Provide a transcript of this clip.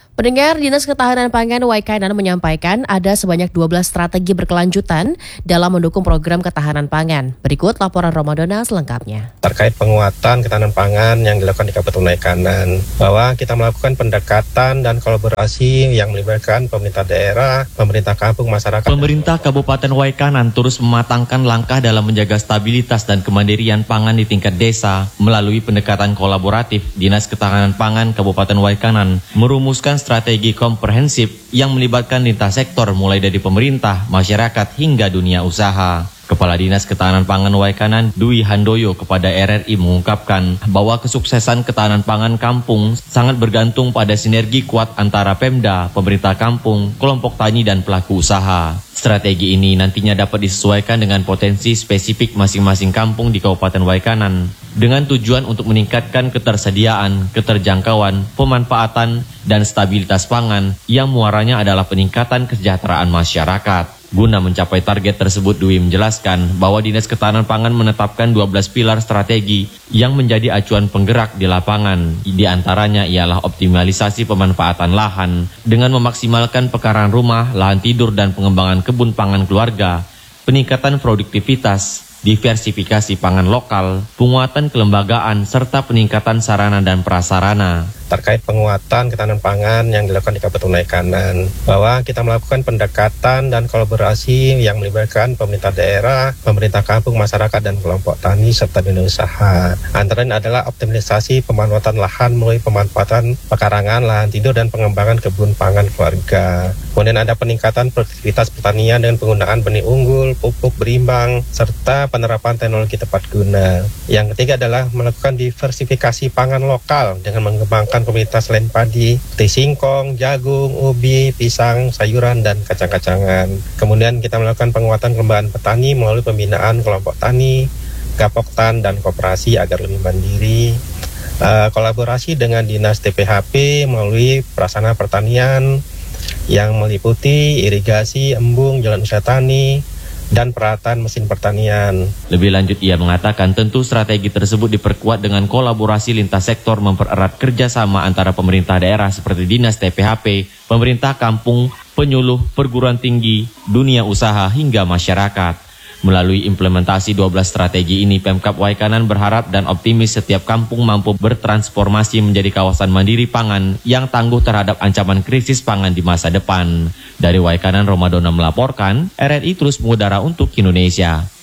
Pendengar, Dinas Ketahanan Pangan Waikanan menyampaikan ada sebanyak 12 strategi berkelanjutan dalam mendukung program ketahanan pangan. Berikut laporan Ramadona selengkapnya. Terkait penguatan ketahanan pangan yang dilakukan di Kabupaten Waikanan, bahwa kita melakukan pendekatan dan kolaborasi yang melibatkan pemerintah daerah, pemerintah kampung, masyarakat. Pemerintah Kabupaten Waikanan terus mematangkan langkah dalam menjaga stabilitas dan kemandirian pangan di tingkat desa melalui pendekatan kolaboratif. Dinas Ketahanan Pangan Kabupaten Waikanan merumuskan strategi komprehensif yang melibatkan lintas sektor mulai dari pemerintah, masyarakat hingga dunia usaha. Kepala Dinas Ketahanan Pangan Waikanan Dwi Handoyo kepada RRI mengungkapkan bahwa kesuksesan ketahanan pangan kampung sangat bergantung pada sinergi kuat antara Pemda, pemerintah kampung, kelompok tani dan pelaku usaha. Strategi ini nantinya dapat disesuaikan dengan potensi spesifik masing-masing kampung di Kabupaten Waikanan dengan tujuan untuk meningkatkan ketersediaan, keterjangkauan, pemanfaatan, dan stabilitas pangan yang muaranya adalah peningkatan kesejahteraan masyarakat. Guna mencapai target tersebut, Dwi menjelaskan bahwa Dinas Ketahanan Pangan menetapkan 12 pilar strategi yang menjadi acuan penggerak di lapangan. Di antaranya ialah optimalisasi pemanfaatan lahan dengan memaksimalkan pekarangan rumah, lahan tidur, dan pengembangan kebun pangan keluarga, peningkatan produktivitas, diversifikasi pangan lokal, penguatan kelembagaan, serta peningkatan sarana dan prasarana. Terkait penguatan ketahanan pangan yang dilakukan di Kabupaten Waikanan, bahwa kita melakukan pendekatan dan kolaborasi yang melibatkan pemerintah daerah, pemerintah kampung, masyarakat, dan kelompok tani serta dunia usaha. Antara lain adalah optimalisasi pemanfaatan lahan melalui pemanfaatan pekarangan, lahan tidur, dan pengembangan kebun pangan keluarga. Kemudian ada peningkatan produktivitas pertanian dengan penggunaan benih unggul, pupuk berimbang, serta penerapan teknologi tepat guna. Yang ketiga adalah melakukan diversifikasi pangan lokal dengan mengembangkan komoditas selain padi, seperti singkong, jagung, ubi, pisang, sayuran, dan kacang-kacangan. Kemudian kita melakukan penguatan kelembagaan petani melalui pembinaan kelompok tani, gapoktan, dan koperasi agar lebih mandiri. Kolaborasi dengan Dinas TPHP melalui prasarana pertanian yang meliputi irigasi, embung, jalan usaha tani, dan peralatan mesin pertanian. Lebih lanjut, ia mengatakan tentu strategi tersebut diperkuat dengan kolaborasi lintas sektor mempererat kerjasama antara pemerintah daerah seperti Dinas TPHP, pemerintah kampung, penyuluh, perguruan tinggi, dunia usaha hingga masyarakat. Melalui implementasi 12 strategi ini, Pemkab Waikanan berharap dan optimis setiap kampung mampu bertransformasi menjadi kawasan mandiri pangan yang tangguh terhadap ancaman krisis pangan di masa depan. Dari Waikanan, Ramadona melaporkan, RRI terus mengudara untuk Indonesia.